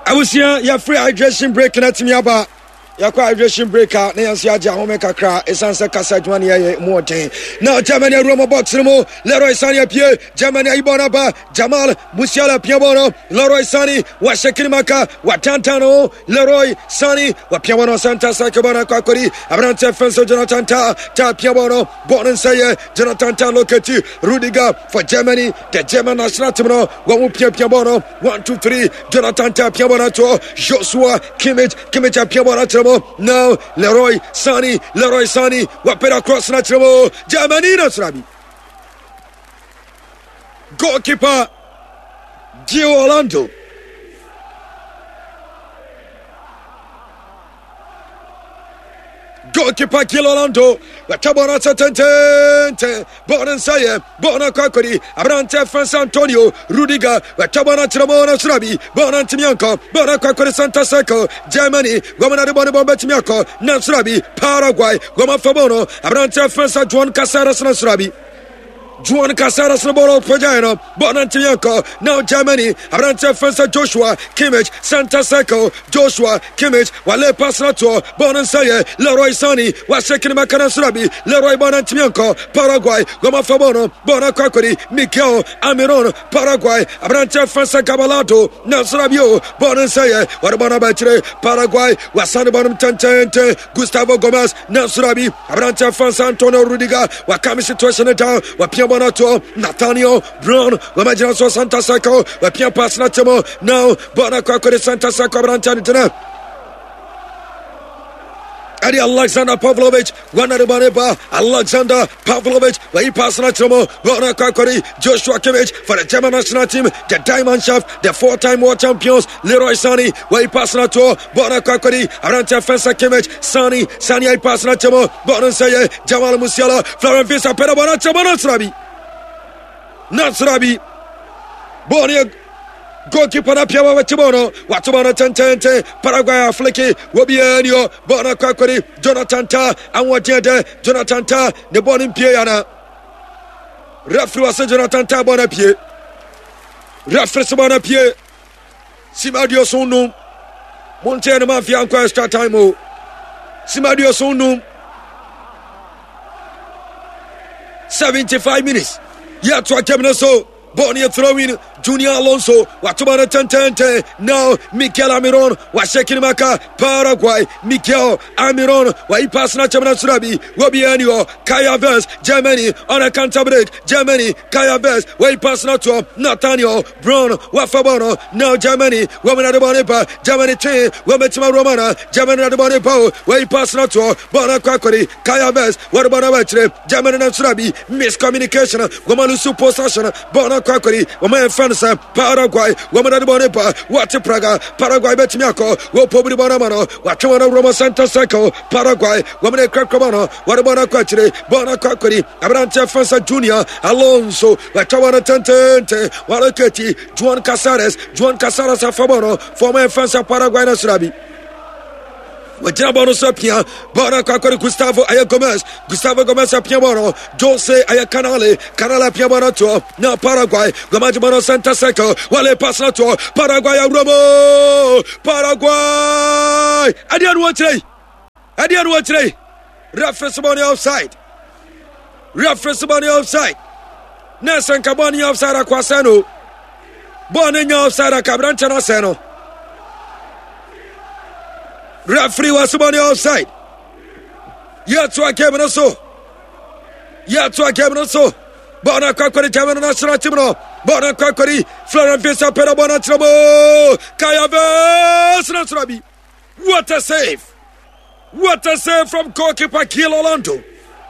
was here, your free hydration break and at me about. Yakwa hydration breaker, Nancy Aja, Homeka Cra, Esansa Cassette 1 year more day. Now, Germany, Roma Box, Leroy Sani Pierre, Germany, Ibonaba, Jamal, Musiala Piabono, Leroy Sani, Washakinimaka, Watantano, Leroy Sani, Wapiano Santa Sacabana Kakori, Abrante Fenso, Jonathan Ta, Piabono, Bonan Saye, Jonathan Ta, look at you, Rudiger for Germany, the German national team, Piabono, 1, 2, 3, Jonathan Ta, Piabono, Joshua, Kimmich, Piabono. Now Leroy Sani, Wapera cross natural, Germany Nasrabi. Goalkeeper Gio Orlando. Goalkeeper Gio Orlando. Watabona Tente, Bonan Saye, Bona Kakori, Abrante France Antonio, Rudiger, Watabona Tramona Srabi, Bonan Timianco, Bona Kakori Santa Seco, Germany, Gomana de Bonabomba Timiaco, Nasrabi, Paraguay, Goma Fabono, Abrante France Juan Casaras Nasrabi. Juan Casaras Laboro Pagano, Bonantimiaco, now Germany, Abrante Fensa Joshua, Kimmich, Santa Seco, Joshua, Kimmich, Wale Pasnato, Bonansaye, Leroy Sani, Washakin Macanasrabi, Leroy Bonantimiaco, Paraguay, Goma Fabono, Bona Kakori, Mikel, Amiron, Paraguay, Abrante Fensa Cabalato, Nasrabio, Bonansaye, Warbana Batre, Paraguay, Wasani Bonum Tente, Gustavo Gomez, Nasrabi, Abrante Fensa Antonio Rudiger, Wakami situation down, Wapia Bonato, Nathaniel Brown, Wamajina Santa Saco, Wapia Pasnatimo, now Bonacco Santa Saco Brantana. Adi Alexander Pavlovich, Wanadabaneba, Alexander Pavlovich, where he passed Natimo, Bonacco, Joshua Kimmich for the German national team, the Diamond Shaft, the 4-time world champions, Leroy Sani, where he passed Nato, Bonacco, Arante Fensa Kimmich, Sani, I passed Natimo, Bonansaye, Jamal Musiala, Florent Visa, Pedabonata, Natsrabi, Bonia. Goalkeeper Piava Watubana Tente, Paraguay Flicky, Wobianio, Bona Kakori, Jonathan Ta, and Watiade, Jonathan Ta, the Bonin Piana. Referee was Jonathan Ta Bonapie. Referee Bonapie. Simadio Sonum. Montana Mafia and Questa Time. Simadio Sonum. 75 minutes. Yet to a Keminaso. Bonia throwing Junior Alonso, Watubana Tente, now Mikel Amiron, Washakinimaka, Paraguay, Mikel Amiron, why he passed Nachamana Surabi, Wobianio, Kaya Vez, Germany, on a counter break, Germany, Kaya Vez, why he passed Nato, Nathaniel, Brown, Wafabono, now Germany, Woman at the Bonipa, Germany 3, Wometima Romana, Germany at the Bonipo, why he passed Nato, Bona Kakori, Kaya Vez, what about Avatre, Germany and Surabi, miscommunication, Womanusu possession, Bona Kakori, Woman France, Paraguay, Woman at the Bonipa, Wati Praga, Paraguay Betimiaco, Wopobri Bonamano, Watamana Roma Santa Seco, Paraguay, Woman at Cracomano, what about Quatri, Bona Kakori, Abrante Fansa Junior, Alonso, Watawana Tente, Walaketi, Juan Casares Fabono, former Fansa Paraguay Nasrabi. Wajabono Sapia, Bona Kakori, Gustavo Gomez Piabono, Jose Canale Piabono, now Paraguay, Gomajabano Santa Seco, Wale Pasnato, Paraguay, Robo, Paraguay, Adian Watray, reference money offside, Nelson Cabani offside, Aquasano, Bonino offside, Cabrantana Seno. Referee was money offside. Yet to a cabinet so. Bona Kakori, German national team. Bona Kakori, Florent Visa, Pedabona Trouble. Kaya Vez, Nasrabi. What a save from goalkeeper Gil Orlando.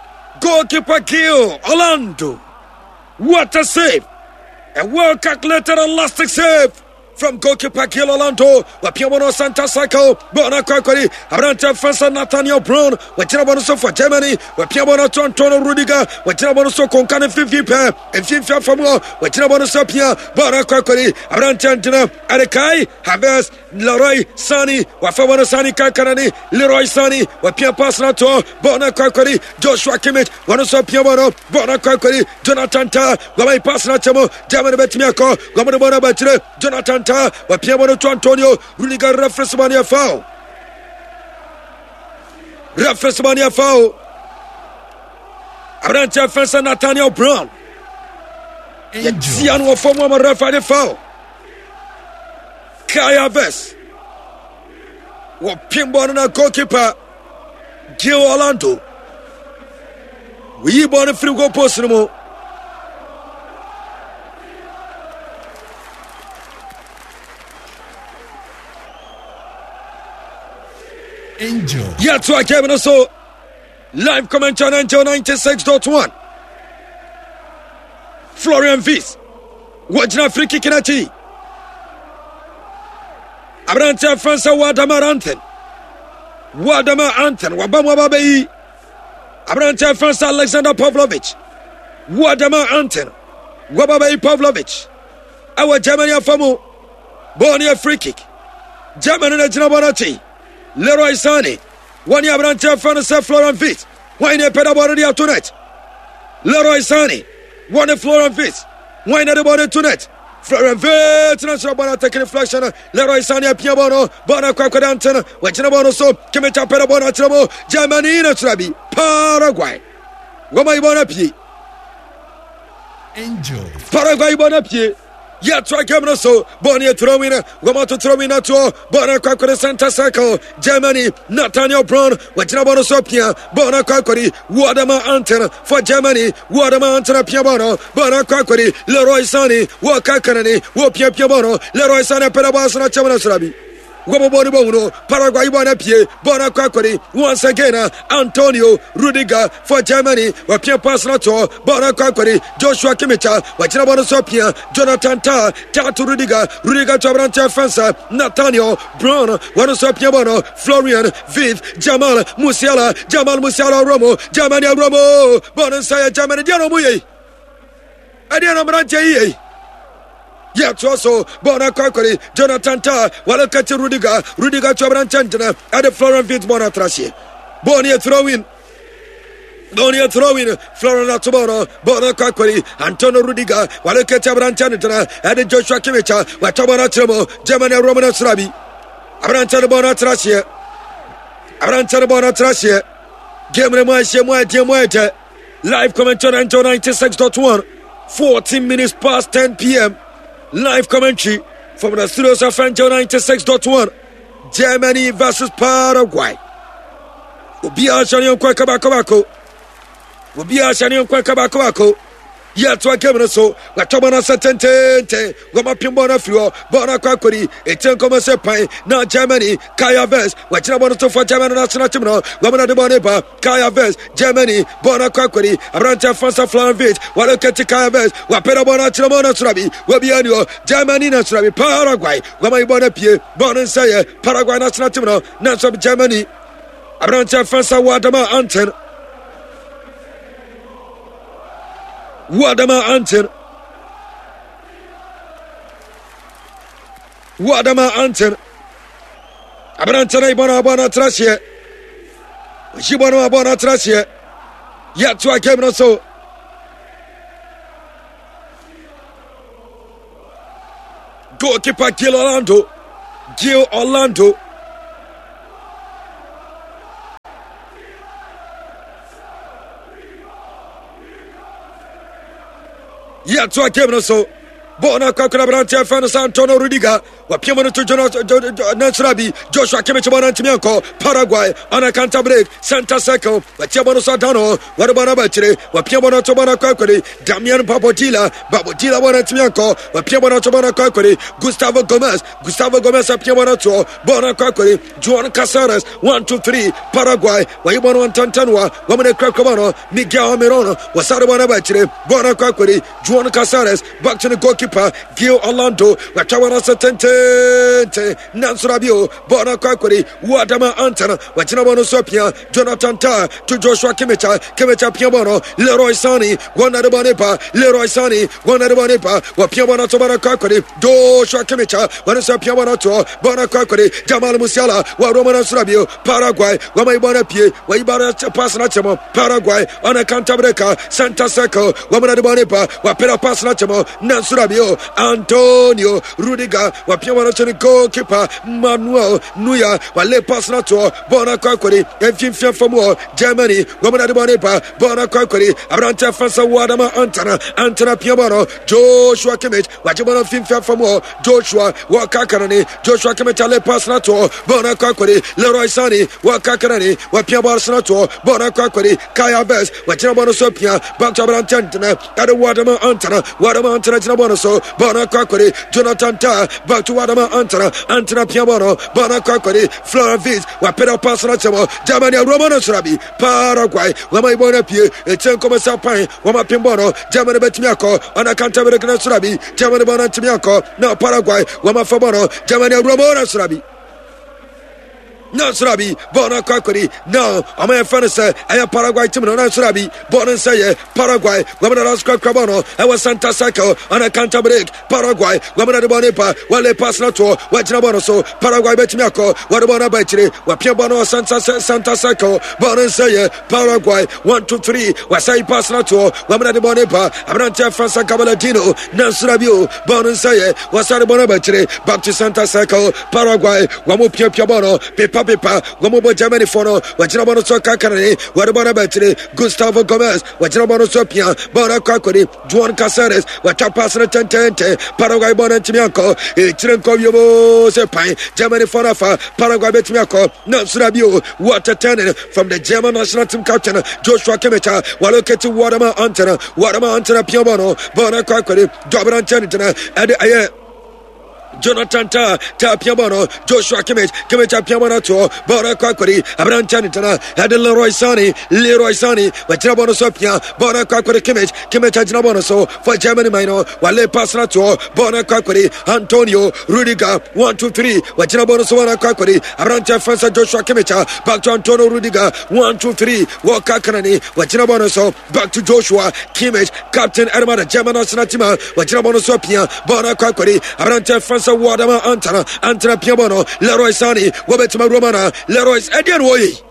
What a save. A well calculated elastic save from goalkeeper Gil Orlando, Wapiamono Santa Saco, Bona Kakori, Abrante Fansa Nathaniel Brown, Wachinabono for Germany, Wapiamono Antonio Rudiger, Wachinabono Concane 50 pair, and 50 from Wachinabono Sapia, Bona Kakori, Abrante Antina, Adekai, Havers, Leroy Sani wafabona Sani Kakarani Leroy Sani wapia pass na to bona Kwakori Joshua Kimmich wanoso pia bono bona Kwakori Jonathan Ta wamai pass na chamo Germany betimiako wamone bona batire Jonathan Ta wapia bono to Antonio Rudiger reference mania foul Abrante offense Nathaniel Brown Yetian wafomo referee foul Kaya Ves wapimbo na goalkeeper Gil Orlando wiyibo na free goal post no Angel to a game so live comment on Angel 96.1 Florian Vis wajina free kick na ti Abrante Fransa Wadama Anten Wabama Babai Abrante Fransa Alexander Pavlovich Wadama Anten Wababai Pavlovich our Germany Famu Bonia free kick Germany na Jinabanati Leroy Sani Wani Abrante Fransa Florian Vis Wine Pedabori tonight Leroy Sani Wani Florian Vis Wine the body tonight Florian Vis na bana taking reflection Leroy Sani apia bono bana kwa Anten wachina bono so Kimita Pedabona Tramo Germany na Trabi Paraguay Wama ibona pi Angel Paraguay ibona pi to a game so Bonia throwing Wama to throw in to Bona kwa center circle Germany Nathaniel Brown wachina bono so pia Bona kwa Wadama Anten for Germany Wadama Anten pia bono Bona kwa Leroy Sani Wakakarani Wopia pia bono Leroy Sani Pedabasa na Chamana Trabi Waboni Bono, Paraguay bona pie, bona Kwakori, once again, Antonio Rudiger for Germany, Wapia Pasnato, bona Kwakori, Joshua Kimmich, Wachina Sopia, Jonathan Ta, Tatu Rudiger to Abrante Fensa, Nathaniel Brown, Wanosopia Bono, Florian, Vid, Jamal Musiala, Romo, Germany Romo, Bonasaya, Germany, Diano Muye, Adiano Brante. Also, Bona Kwakori, Jonathan Ta, Walakati Rudiger to Abrantantana, and the Florian Vid Bona Trashi. Bonia throwing, Florian Atobono, Bona Kwakori, Antonio Rudiger, Walakati Abrantantana, and the Joshua Kimmich, Watabana Tremo, Germany Romana Srabi, Abrantana Bona Trashi, Game Remoisha, live commentary on 96.1, 14 minutes past 10 p.m. Live commentary from the studios of Angel 96.1 Germany versus Paraguay. Ubia Shanion Kwakabako. To a game so Watomana Satente Wamapimbona Fluo Bona Kwakori Etenkomase Pai now Germany Kaya Ves Wachina for Germany National Team Wamana de Boneba Kaya Ves Germany Bona Kwakori Abrante Fransa Flanvit Walakati Kaya Ves Wapera Bona Tramona Trabi Wabiano Germany National Paraguay Wamai Bona Pie Bona Saye Paraguay National Team National Germany Abrante Fransa Wadama Anten Wadama Anten Abrantana Bona Trasia Shibano Bona Trasia to a game so goalkeeper Gil Orlando to a game so Bona Kwakora Abrante Fensa Antonio Rudiger Wapiamano to Nasrabi Joshua Kimmich Bona Timianco Paraguay on a counter break center circle Wachiamano Sadano Wadabana Batire Wapiamano to Bona Kwakori Damian Babodila Bona Timianco Wapiamano to Bona Kwakori Gustavo Gomez Apiamano to Bona Kwakori Juan Casares 1, 2, 3 Paraguay Waibano Tantanua Wamane Kwakobano Miguel Almiron Wasada Bona Batire Bona Kwakori Juan Casares back to the goalkeeper keeper Gil Orlando watawana setente Nansurabio bona kwakwari Wadama Antana wachina bono sopia Jonathan Ta to Joshua Kimecha Piabono Leroy Sani wana de bonepa Leroy Sani wana de bonepa wa Piabono to bona kwakwari Joshua Kimecha wana sa Piabono to bona kwakwari Jamal Musiala wa Romana Surabio Paraguay wa maibona pie wa ibara pass na chemo Paraguay on a Cantabrica Santa Seco wa mana de bonepa wa pera pass na chemo Nansurabio Antonio Rudiger wa Piabono to goalkeeper Manuel Neuer wa le pass na to bona kwakwari enfimfia fomo Germany wa mana de bonepa bona kwakwari abranta fansa Wadama Antana Piabono Joshua Kimmich wa jebono fimfia fomo Joshua wa kakarani Joshua Kimmich le pass na to bona kwakwari Leroy Sani wa kakarani wa Piabono na to bona kwakwari Kaya Best wa jebono sopia back to Brantana at Wadama Antana jebono so bona kwakwari Jonathan Ta back to Wadama Antana Piabono bona kwakwari Floravit wa pera pass na chemo Germany Romano Surabi Paraguay wa maibona pie etenko masapan wa mapimbono Germany betimiako ona Canterbury na Surabi Germany bona timiako na Paraguay wa mafabono Germany Romano Surabi Nasrabi, bona kwakwari. Now, I'm a fan of I Paraguay team on Nasrabi, born and say Paraguay, women are Squabono, I was Santa Saco on a Cantabria, Paraguay, women at the Bonepa, while they pass not to Wajinabono, so Paraguay Betimiaco, what about a battery, what Piabono Santa Saco, born and say Paraguay, 1, 2, 3, was I pass not to women at the Bonepa, Abranta Franca Cabalatino, Nasrabio, born and say, was I the Bonabattery, back to Santa Saco, Paraguay, Wamu Piabono, Pepa, Gomobo Germany Fono, Wajinabono Soka Canary, Wadabona Battery, Gustavo Gomez, Wajinabono Sopia, Bona Kakori, Juan Casares, Watapasana Tente, Paraguay Bonantimiaco, Trenko Yobo Sepai, Germany Fonafa, Paraguay Betimiaco, Nansurabio, Water Tenant from the German national team captain, Joshua Kimmich, Waloketi Wadama Antana Piabono, Bona Kakori, Dobran Tenant, and Jonathan Ta Piabono, Joshua Kimmich Piabono to Bona Kwakwari, Abrantanitana, had Leroy Sani, Wajinabono Sopia, Bona Kwakwari Kimmich Ajinabono so for Germany Mino, Wale Pasna to Bona Kwakwari, Antonio, Rudiger, 1, 2, 3, Wajinabono Sona Kwakwari, Abranta Fansa Joshua Kimmich, back to Antonio Rudiger, 1, 2, 3, Wakakanani, Wajinabono so back to Joshua Kimmich, Captain Armada, German National Team, Wajinabono Sopia, Bona Kwakwari, Abranta Fansa Wadama Antana Piabono, Leroy Sani, Wabetima Romana, Leroy's Edian Woy.